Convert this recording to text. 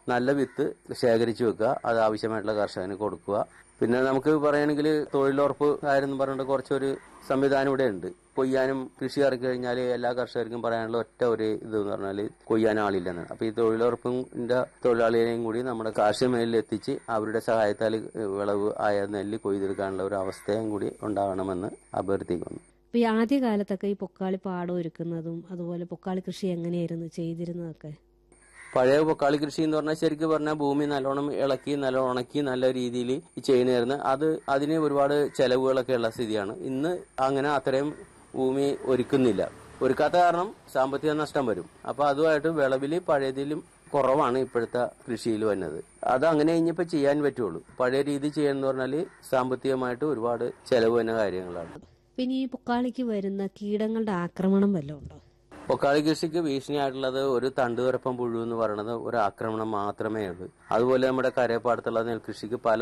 നല്ല വിത്ത് ശേഖരിച്ചു വെക്കുക, അത് ആവശ്യമായിട്ടുള്ള കർഷകന് കൊടുക്കുക. പിന്നെ നമുക്ക് പറയുകയാണെങ്കിൽ തൊഴിലുറപ്പ് കാര്യം പറഞ്ഞിട്ട് കുറച്ചൊരു സംവിധാനം ഇവിടെ ഉണ്ട്. കൊയ്യാനും കൃഷി ഇറക്കി കഴിഞ്ഞാൽ എല്ലാ കർഷകർക്കും പറയാനുള്ള ഒറ്റ ഒരു ഇത് എന്ന് പറഞ്ഞാൽ കൊയ്യാൻ ആളില്ലെന്നാണ്. അപ്പൊ ഈ തൊഴിലുറപ്പിന്റെ തൊഴിലാളികളെയും കൂടി നമ്മുടെ കാർഷിക മേഖലയിൽ എത്തിച്ച് അവരുടെ സഹായത്താൽ വിളവ് ആയ നെല്ല് കൊയ്തെടുക്കാനുള്ള ഒരു അവസ്ഥയും കൂടി ഉണ്ടാവണമെന്ന് അഭ്യർത്ഥിക്കുന്നു. ഇപ്പൊ ഈ ആദ്യകാലത്തൊക്കെ ഈ പൊക്കാളി പാടം ഒരുക്കുന്നതും അതുപോലെ പൊക്കാളി കൃഷി എങ്ങനെയായിരുന്നു ചെയ്തിരുന്നതൊക്കെ? പഴയ പൊക്കാളി കൃഷി എന്ന് പറഞ്ഞാൽ ശരിക്കും പറഞ്ഞാൽ ഭൂമി നല്ലോണം ഇളക്കി നല്ലോണം ഉണക്കി നല്ല രീതിയിൽ ചെയ്യുന്നതായിരുന്നു. അതിന് ഒരുപാട് ചെലവുകളൊക്കെ ഉള്ള സ്ഥിതിയാണ്. ഇന്ന് അങ്ങനെ അത്രയും ഭൂമി ഒരുക്കുന്നില്ല. ഒരുക്കാത്ത കാരണം സാമ്പത്തിക നഷ്ടം വരും. അപ്പൊ അതുമായിട്ട് വിളവില് പഴയതിലും കുറവാണ് ഇപ്പോഴത്തെ കൃഷിയിൽ വന്നത്. അത് അങ്ങനെ ഇനിയിപ്പോ ചെയ്യാൻ പറ്റുള്ളൂ. പഴയ രീതി ചെയ്യാന്ന് പറഞ്ഞാല് സാമ്പത്തികമായിട്ട് ഒരുപാട് ചെലവ് വരുന്ന കാര്യങ്ങളാണ്. പിന്നെ ഈ പൊക്കാളിക്ക് വരുന്ന കീടങ്ങളുടെ ആക്രമണം വല്ലതും ഉണ്ടോ? പൊക്കാളി കൃഷിക്ക് ഭീഷണിയായിട്ടുള്ളത് ഒരു തണ്ടുതുരപ്പൻ പുഴു എന്ന് പറയുന്നത് ഒരു ആക്രമണം മാത്രമേ ഉള്ളൂ. അതുപോലെ നമ്മുടെ കരയപ്പാടത്തുള്ള നെൽകൃഷിക്ക് പല